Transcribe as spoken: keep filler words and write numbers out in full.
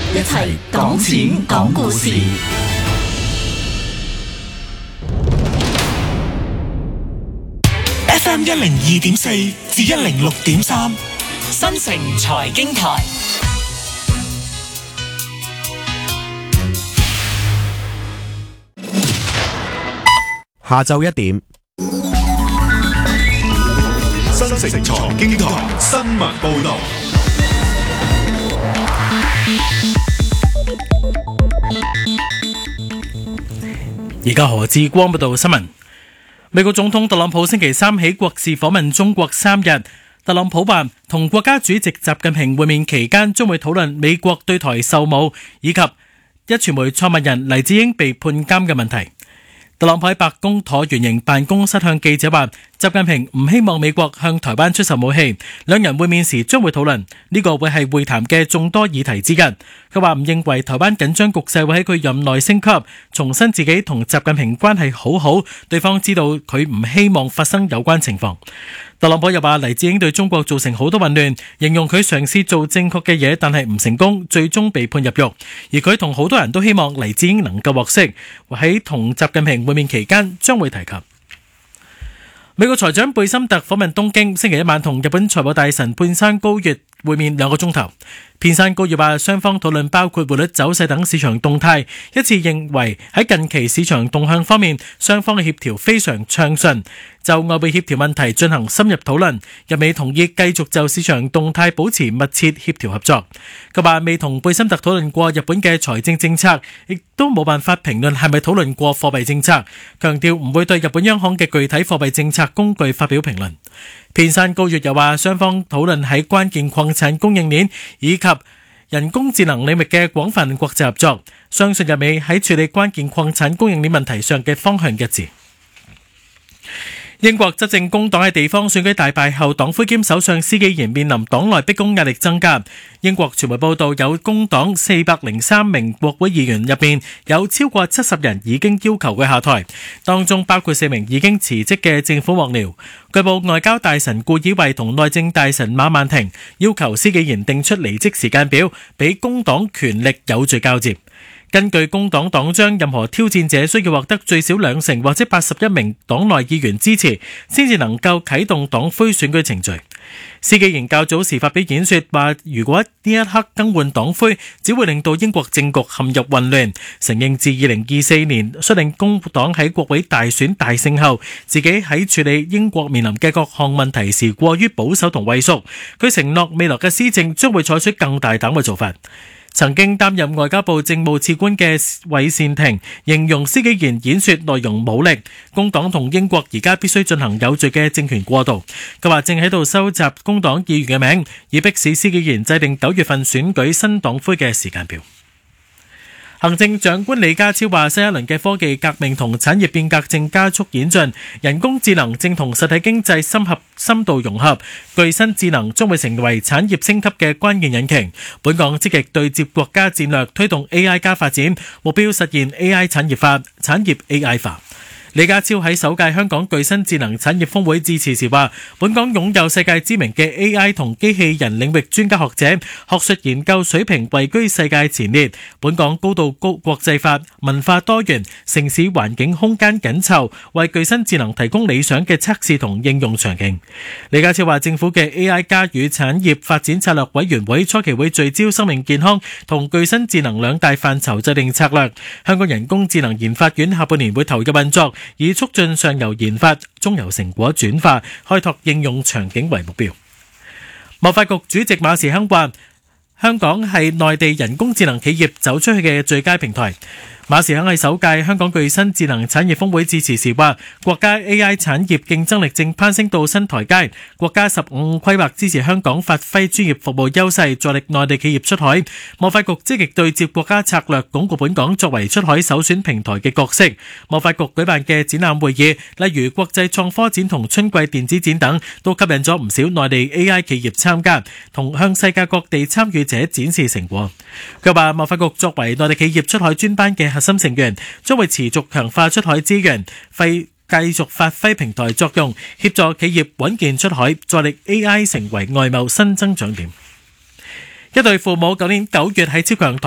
一齊講錢講故事。 F M 一零二點四至一零六點三， 新城財經台。 下晝一點， 新城財經台新聞報道。 而家何志光報道新聞。美國總統特朗普星期三起國事訪問中國三日。特朗普話，同國家主席習近平會面期間，將會討論美國對台售武，以及壹傳媒創辦人黎智英被判監嘅問題。特朗普喺白宮橢圓形辦公室向記者話，習近平唔希望美國向台灣出售武器，兩人會面時將會討論，呢個會係會談嘅眾多議題之一。佢話唔認為台灣緊張局勢會喺佢任內升級，重申自己同習近平關係好好，對方知道佢唔希望發生有關情況。特朗普又話黎智英對中國造成好多混亂，形容佢嘗試做正確嘅嘢，但係唔成功，最終被判入獄。而佢同好多人都希望黎智英能夠獲釋，喺同習近平會面期間將會提及。美國財長貝森特訪問東京，星期一晚同日本財務大臣片山高月會面兩個鐘頭。片山高月話，雙方討論包括匯率走勢等市場動態，一致認為喺近期市場動向方面，雙方嘅協調非常暢順，就外匯協調問題進行深入討論。日美同意繼續就市場動態保持密切協調合作。佢話未同貝森特討論過日本嘅財政政策，亦都冇辦法評論係咪討論過貨幣政策，強調唔會對日本央行嘅具體貨幣政策工具發表評論。片山高月又話，雙方討論喺關鍵礦產供應鏈以及人工智能領域嘅廣泛國際合作，相信日美喺處理關鍵礦產供應鏈問題上嘅方向一致。英國執政工黨喺地方選舉大敗後，黨魁兼首相施紀賢面臨黨內逼宮壓力增加。英國傳媒報道，有工黨四百零三名國會議員入面，有超過七十人已經要求佢下台，當中包括四名已經辭職嘅政府幕僚。據報外交大臣顧以慧同內政大臣馬曼婷要求施紀賢定出離職時間表，俾工黨權力有序交接。根據工黨黨章，任何挑戰者需要獲得最少兩成或者八十一名黨內議員支持，先至能夠啟動黨魁選舉程序。施紀賢較早時發表演說，話如果呢一刻更換黨魁，只會令到英國政局陷入混亂。承認自二零二四年率領工黨喺國會大選大勝後，自己喺處理英國面臨嘅各項問題時過於保守同畏縮。佢承諾未來嘅施政將會採取更大膽嘅做法。曾經擔任外交部政務次官嘅韋善庭形容施紀賢演說內容冇力，工黨同英國而家必須進行有序嘅政權過渡。佢話正喺度收集工黨議員嘅名，以迫使施紀賢制定九月份選舉新黨魁嘅時間表。行政長官李家超話，新一輪嘅科技革命同產業變革正加速演進，人工智能正同實體經濟深合深度融合，具身智能將會成為產業升級嘅關鍵引擎。本港積極對接國家戰略，推動 A I 加發展，目標實現 A I 產業化、產業 A I 化。李家超喺首屆香港具身智能產業峰會致辭時話，本港擁有世界知名嘅 A I 同機器人領域專家學者，學術研究水平位居世界前列。本港高度高國際化，文化多元，城市環境空間緊湊，為具身智能提供理想嘅測試同應用場景。李家超話，政府嘅 A I 加與產業發展策略委員會初期會聚焦生命健康同具身智能兩大範疇制定策略。香港人工智能研發院下半年會投入運作，以促進上游研發、中游成果轉化、開拓應用場景為目標。貿發局主席馬時亨話，香港係內地人工智能企業走出去嘅最佳平台。馬時亨喺首屆香港具身智能產業峰會致辭時話，國家 A I 產業競爭力正攀升到新台階，國家十五規劃支持香港發揮專業服務優勢，助力內地企業出海。貿發局積極對接國家策略，鞏固本港作為出海首選平台嘅角色。貿發局舉辦嘅展覽會議，例如國際創科展同春季電子展等，都吸引咗唔少內地 A I 企業參加，同向世界各地參與者展示成果。佢話，貿發局作為內地企業出海專班嘅核心成員，將會持續強化出海資源，繼續發揮平台作用，協助企業穩健出海，助力 A I 成為外貿新增長點。一對父母舊年九月喺超強颱